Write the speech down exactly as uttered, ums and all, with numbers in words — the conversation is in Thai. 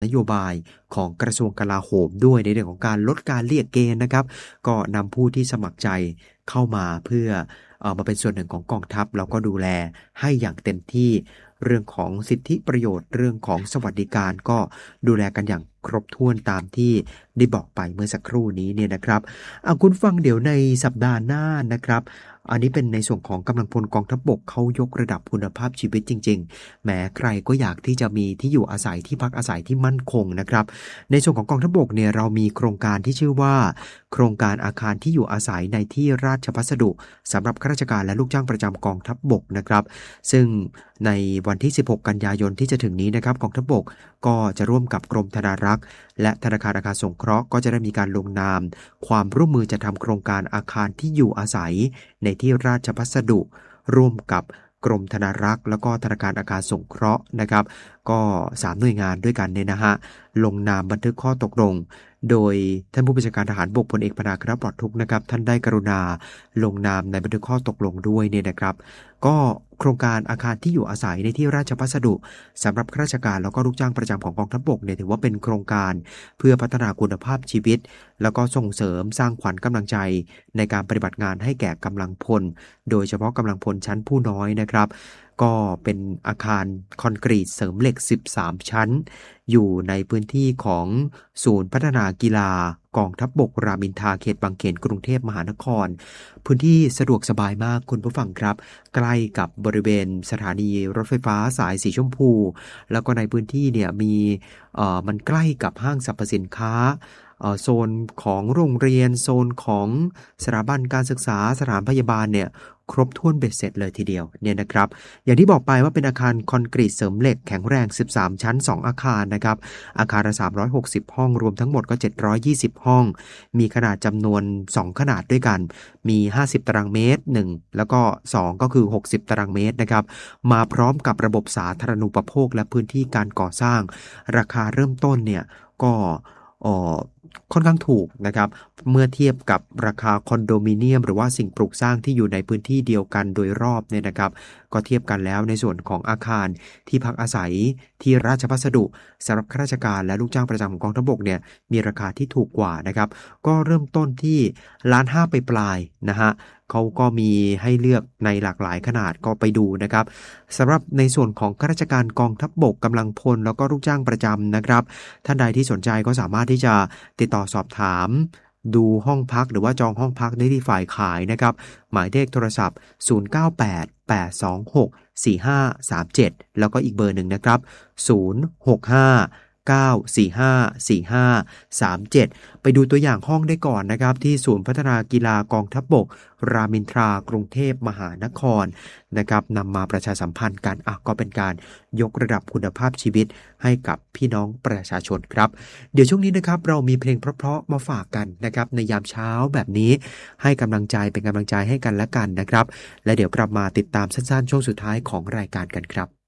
นโยบายของกระทรวงกลาโหมด้วยในเรื่องของการลดการเรียกเกณฑ์นะครับก็นำผู้ที่สมัครใจเข้ามาเพื่อเอ่อมาเป็นส่วนหนึ่งของกองทัพแล้วก็ดูแลให้อย่างเต็มที่เรื่องของสิทธิประโยชน์เรื่องของสวัสดิการก็ดูแลกันอย่างครบถ้วนตามที่ได้บอกไปเมื่อสักครู่นี้เนี่ยนะครับอ่ะคุณฟังเดี๋ยวในสัปดาห์หน้านะครับอันนี้เป็นในส่วนของกำลังพลกองทัพบกเขายกระดับคุณภาพชีวิตจริงๆแม้ใครก็อยากที่จะมีที่อยู่อาศัยที่พักอาศัยที่มั่นคงนะครับในส่วนของกองทัพบกเนี่ยเรามีโครงการที่ชื่อว่าโครงการอาคารที่อยู่อาศัยในที่ราชพัสดุสำหรับข้าราชการและลูกจ้างประจำกองทัพบกนะครับซึ่งในวันที่สิบหกกันยายนที่จะถึงนี้นะครับกองทัพบกก็จะร่วมกับกรมธนารักษ์และธนาคารอาคารสงเคราะห์ก็จะได้มีการลงนามความร่วมมือจะทำโครงการอาคารที่อยู่อาศัยในที่ราชพัสดุร่วมกับกรมธนารักษ์แล้วก็ธนาคารอาคารสงเคราะห์นะครับก็สามหน่วยงานด้วยกันเนี่ยนะฮะลงนามบันทึกข้อตกลงโดยท่านผู้บัญชาการทหารบกพลเอกพนาคารปลอดทุกข์นะครับท่านได้กรุณาลงนามในบันทึกข้อตกลงด้วยเนี่ยนะครับก็โครงการอาคารที่อยู่อาศัยในที่ราชพัสดุสำหรับข้าราชการแล้วก็ลูกจ้างประจำของกองทัพบกเนี่ยถือว่าเป็นโครงการเพื่อพัฒนาคุณภาพชีวิตแล้วก็ส่งเสริมสร้างขวัญกำลังใจในการปฏิบัติงานให้แก่กำลังพลโดยเฉพาะกำลังพลชั้นผู้น้อยนะครับก็เป็นอาคารคอนกรีตเสริมเหล็กสิบสามชั้นอยู่ในพื้นที่ของศูนย์พัฒนากีฬากองทัพบกรามอินทราเขตบางเขนกรุงเทพมหานครพื้นที่สะดวกสบายมากคุณผู้ฟังครับใกล้กับบริเวณสถานีรถไฟฟ้าสายสีชมพูแล้วก็ในพื้นที่เนี่ยมีเอ่อมันใกล้กับห้างสรรพสินค้าโซนของโรงเรียนโซนของสถาบันการศึกษาสถานพยาบาลเนี่ยครบถ้วนเบ็ดเสร็จเลยทีเดียวเนี่ยนะครับอย่างที่บอกไปว่าเป็นอาคารคอนกรีตเสริมเหล็กแข็งแรงสิบสามชั้นสองอาคารนะครับอาคารละสามร้อยหกสิบห้องรวมทั้งหมดก็เจ็ดร้อยยี่สิบห้องมีขนาดจำนวนสองขนาดด้วยกันมีห้าสิบตารางเมตรหนึ่งแล้วก็สองก็คือหกสิบตารางเมตรนะครับมาพร้อมกับระบบสาธารณูปโภคและพื้นที่การก่อสร้างราคาเริ่มต้นเนี่ยก็อ๋อค่อนข้างถูกนะครับเมื่อเทียบกับราคาคอนโดมิเนียมหรือว่าสิ่งปลูกสร้างที่อยู่ในพื้นที่เดียวกันโดยรอบเนี่ยนะครับก็เทียบกันแล้วในส่วนของอาคารที่พักอาศัยที่ราชพัสดุสำหรับข้าราชการและลูกจ้างประจำของกองทัพบกเนี่ยมีราคาที่ถูกกว่านะครับก็เริ่มต้นที่ล้านห้าไปปลายนะฮะเขาก็มีให้เลือกในหลากหลายขนาดก็ไปดูนะครับสำหรับในส่วนของข้าราชการกองทัพบกกำลังพลแล้วก็ลูกจ้างประจำนะครับท่านใดที่สนใจก็สามารถที่จะติดต่อสอบถามดูห้องพักหรือว่าจองห้องพักได้ที่ฝ่ายขายนะครับหมายเลขโทรศัพท์ศูนย์ เก้า แปด แปด สอง หก สี่ ห้า สาม เจ็ดแล้วก็อีกเบอร์หนึ่งนะครับศูนย์ หก ห้า เก้า สี่ ห้า สี่ ห้า สาม เจ็ดไปดูตัวอย่างห้องได้ก่อนนะครับที่ศูนย์พัฒนากีฬากองทัพบกรามอินทรากรุงเทพมหานครนะครับนำมาประชาสัมพันธ์กันอ่ะก็เป็นการยกระดับคุณภาพชีวิตให้กับพี่น้องประชาชนครับเดี๋ยวช่วงนี้นะครับเรามีเพลงเพราะๆมาฝากกันนะครับในยามเช้าแบบนี้ให้กำลังใจเป็นกำลังใจให้กันและกันนะครับและเดี๋ยวกลับมาติดตามสั้นๆช่วงสุดท้ายของรายการกันครับ